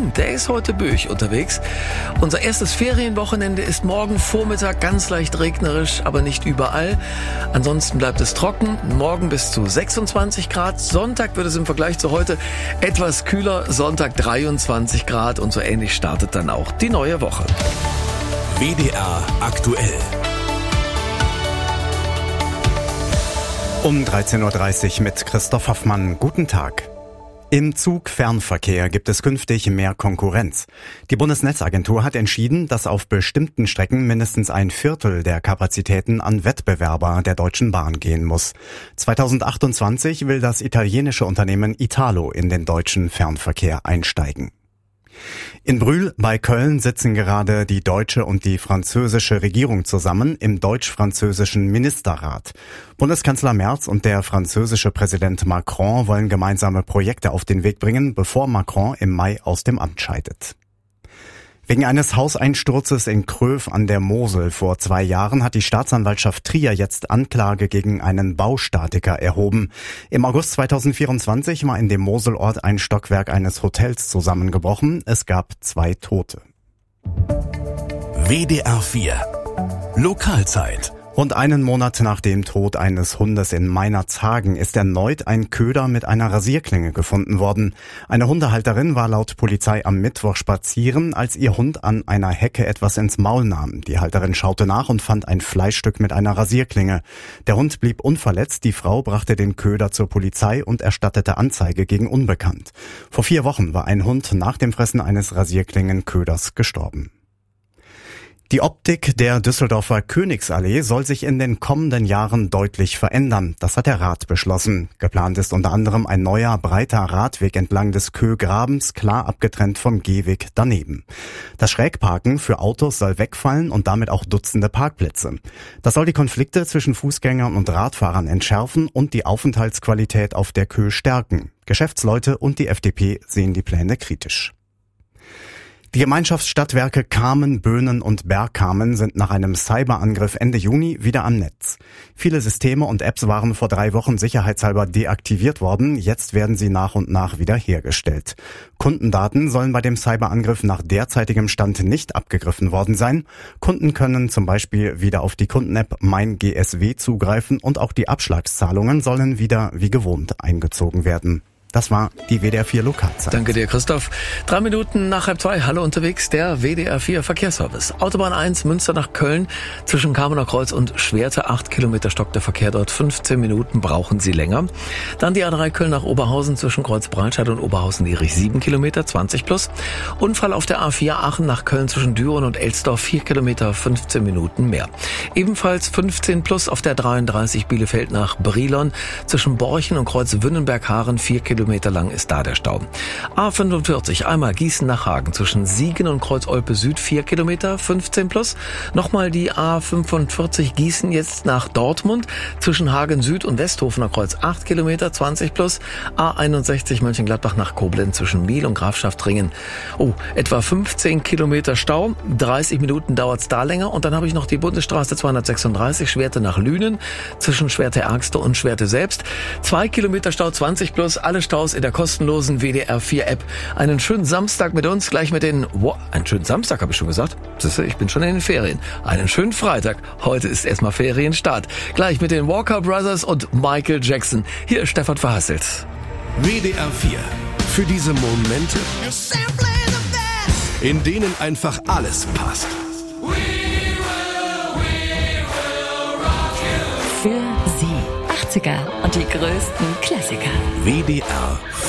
Wind, der ist heute böig unterwegs. Unser erstes Ferienwochenende ist morgen Vormittag ganz leicht regnerisch, aber nicht überall. Ansonsten bleibt es trocken. Morgen bis zu 26 Grad. Sonntag wird es im Vergleich zu heute etwas kühler. Sonntag 23 Grad und so ähnlich startet dann auch die neue Woche. WDR aktuell. Um 13.30 Uhr mit Christoph Hoffmann. Guten Tag. Im Zugfernverkehr gibt es künftig mehr Konkurrenz. Die Bundesnetzagentur hat entschieden, dass auf bestimmten Strecken mindestens ein Viertel der Kapazitäten an Wettbewerber der Deutschen Bahn gehen muss. 2028 will das italienische Unternehmen Italo in den deutschen Fernverkehr einsteigen. In Brühl bei Köln sitzen gerade die deutsche und die französische Regierung zusammen im deutsch-französischen Ministerrat. Bundeskanzler Merz und der französische Präsident Macron wollen gemeinsame Projekte auf den Weg bringen, bevor Macron im Mai aus dem Amt scheidet. Wegen eines Hauseinsturzes in Kröv an der Mosel vor 2 Jahren hat die Staatsanwaltschaft Trier jetzt Anklage gegen einen Baustatiker erhoben. Im August 2024 war in dem Moselort ein Stockwerk eines Hotels zusammengebrochen. Es gab 2 Tote. WDR 4 Lokalzeit. Rund einen Monat nach dem Tod eines Hundes in Meinerzhagen ist erneut ein Köder mit einer Rasierklinge gefunden worden. Eine Hundehalterin war laut Polizei am Mittwoch spazieren, als ihr Hund an einer Hecke etwas ins Maul nahm. Die Halterin schaute nach und fand ein Fleischstück mit einer Rasierklinge. Der Hund blieb unverletzt, die Frau brachte den Köder zur Polizei und erstattete Anzeige gegen Unbekannt. Vor 4 Wochen war ein Hund nach dem Fressen eines Rasierklingenköders gestorben. Die Optik der Düsseldorfer Königsallee soll sich in den kommenden Jahren deutlich verändern. Das hat der Rat beschlossen. Geplant ist unter anderem ein neuer, breiter Radweg entlang des Kögrabens, klar abgetrennt vom Gehweg daneben. Das Schrägparken für Autos soll wegfallen und damit auch Dutzende Parkplätze. Das soll die Konflikte zwischen Fußgängern und Radfahrern entschärfen und die Aufenthaltsqualität auf der Kö stärken. Geschäftsleute und die FDP sehen die Pläne kritisch. Die Gemeinschaftsstadtwerke Kamen, Böhnen und Bergkamen sind nach einem Cyberangriff Ende Juni wieder am Netz. Viele Systeme und Apps waren vor 3 Wochen sicherheitshalber deaktiviert worden. Jetzt werden sie nach und nach wieder hergestellt. Kundendaten sollen bei dem Cyberangriff nach derzeitigem Stand nicht abgegriffen worden sein. Kunden können zum Beispiel wieder auf die Kunden-App Mein GSW zugreifen und auch die Abschlagszahlungen sollen wieder wie gewohnt eingezogen werden. Das war die WDR 4 Lokalzeit. Danke dir, Christoph. 3 Minuten nach 1:30. Hallo unterwegs, der WDR 4 Verkehrsservice. Autobahn 1, Münster nach Köln, zwischen Kamener Kreuz und Schwerte, 8 Kilometer stockt der Verkehr dort. 15 Minuten brauchen Sie länger. Dann die A3 Köln nach Oberhausen, zwischen Kreuz Breitscheid und Oberhausen-Dietrich, 7 Kilometer, 20 plus. Unfall auf der A4 Aachen nach Köln, zwischen Düren und Elsdorf, 4 Kilometer, 15 Minuten mehr. Ebenfalls 15 plus auf der 33 Bielefeld nach Brilon, zwischen Borchen und Kreuz Wünnenberg-Haaren, 4 Kilometer lang ist da der Stau. A45, einmal Gießen nach Hagen, zwischen Siegen und Kreuz Olpe Süd, 4 Kilometer, 15 plus. Nochmal die A45 Gießen jetzt nach Dortmund, zwischen Hagen Süd und Westhofener Kreuz, 8 Kilometer, 20 plus. A61 Mönchengladbach nach Koblenz, zwischen Miel und Grafschaftringen. Etwa 15 Kilometer Stau, 30 Minuten dauert's da länger. Und dann habe ich noch die Bundesstraße 236, Schwerte nach Lünen, zwischen Schwerte-Ergste und Schwerte selbst. 2 Kilometer Stau, 20 plus, alle Staus in der kostenlosen WDR 4 App. Einen schönen Samstag mit uns, gleich mit den... einen schönen Samstag, habe ich schon gesagt. Ich bin schon in den Ferien. Einen schönen Freitag. Heute ist erstmal Ferienstart. Gleich mit den Walker Brothers und Michael Jackson. Hier ist Stefan Verhasselt. WDR 4. Für diese Momente, in denen einfach alles passt. Für Sie 80er und die größten Klassiker. WDR 4.